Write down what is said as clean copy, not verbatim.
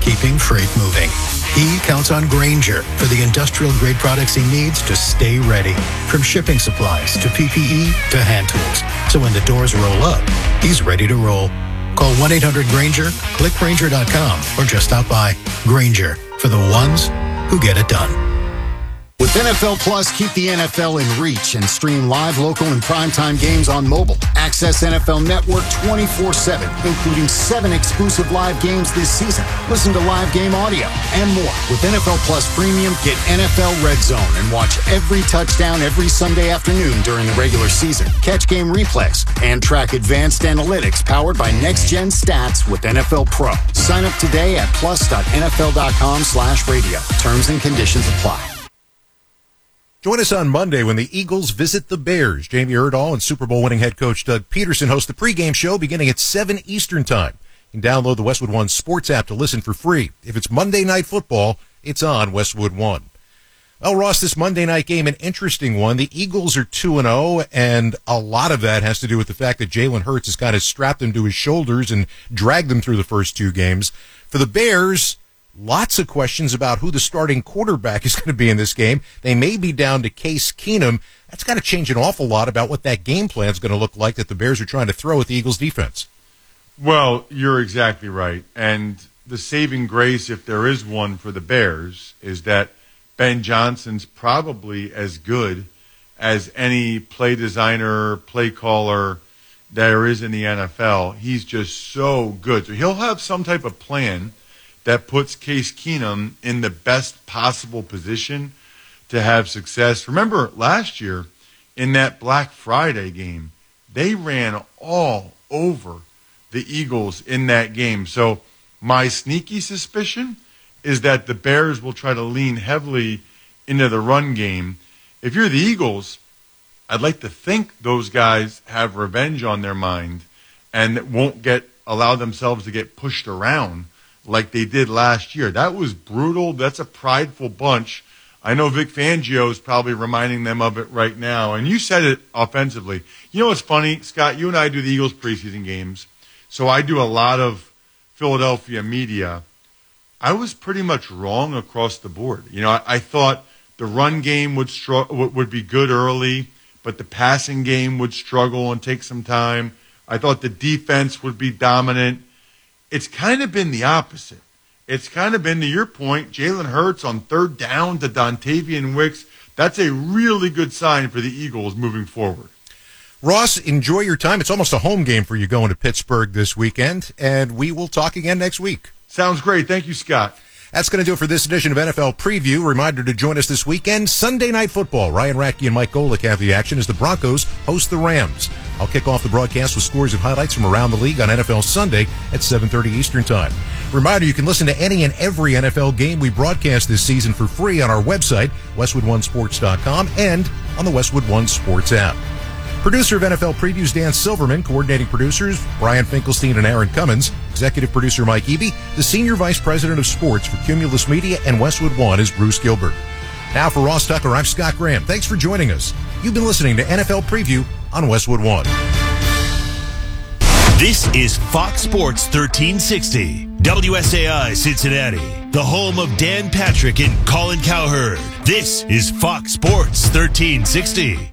keeping freight moving. He counts on Grainger for the industrial-grade products he needs to stay ready. From shipping supplies to PPE to hand tools. So when the doors roll up, he's ready to roll. Call 1-800-GRAINGER, click Grainger.com, or just stop by. Grainger, for the ones who get it done. With NFL Plus, keep the NFL in reach and stream live, local, and primetime games on mobile. Access NFL Network 24/7, including 7 exclusive live games this season. Listen to live game audio and more. With NFL Plus Premium, get NFL Red Zone and watch every touchdown every Sunday afternoon during the regular season. Catch game replays and track advanced analytics powered by Next Gen Stats with NFL Pro. Sign up today at plus.nfl.com/radio. Terms and conditions apply. Join us on Monday when the Eagles visit the Bears. Jamie Erdahl and Super Bowl winning head coach Doug Peterson host the pregame show beginning at 7 Eastern Time. You can download the Westwood One Sports app to listen for free. If it's Monday Night Football, it's on Westwood One. Well, Ross, this Monday night game, an interesting one. The Eagles are 2-0, and a lot of that has to do with the fact that Jalen Hurts has kind of strapped them to his shoulders and dragged them through the first 2 games. For the Bears, lots of questions about who the starting quarterback is going to be in this game. They may be down to Case Keenum. That's got to change an awful lot about what that game plan is going to look like that the Bears are trying to throw at the Eagles' defense. Well, you're exactly right. And the saving grace, if there is one for the Bears, is that Ben Johnson's probably as good as any play designer, play caller there is in the NFL. He's just so good. So he'll have some type of plan that puts Case Keenum in the best possible position to have success. Remember last year in that Black Friday game, they ran all over the Eagles in that game. So my sneaky suspicion is that the Bears will try to lean heavily into the run game. If you're the Eagles, I'd like to think those guys have revenge on their mind and won't allow themselves to get pushed around like they did last year. That was brutal. That's a prideful bunch. I know Vic Fangio is probably reminding them of it right now. And you said it offensively. You know what's funny, Scott? You and I do the Eagles preseason games, so I do a lot of Philadelphia media. I was pretty much wrong across the board. You know, I thought the run game would be good early, but the passing game would struggle and take some time. I thought the defense would be dominant. It's kind of been the opposite. It's kind of been, to your point, Jalen Hurts on 3rd down to Dontavian Wicks. That's a really good sign for the Eagles moving forward. Ross, enjoy your time. It's almost a home game for you going to Pittsburgh this weekend, and we will talk again next week. Sounds great. Thank you, Scott. That's going to do it for this edition of NFL Preview. Reminder to join us this weekend, Sunday Night Football. Ryan Ratke and Mike Golick have the action as the Broncos host the Rams. I'll kick off the broadcast with scores and highlights from around the league on NFL Sunday at 7:30 Eastern Time. Reminder, you can listen to any and every NFL game we broadcast this season for free on our website, WestwoodOneSports.com, and on the Westwood One Sports app. Producer of NFL Previews, Dan Silverman. Coordinating producers, Brian Finkelstein and Aaron Cummins. Executive producer, Mike Eby. The Senior Vice President of Sports for Cumulus Media and Westwood One is Bruce Gilbert. Now for Ross Tucker, I'm Scott Graham. Thanks for joining us. You've been listening to NFL Preview on Westwood One. This is Fox Sports 1360. WSAI Cincinnati, the home of Dan Patrick and Colin Cowherd. This is Fox Sports 1360.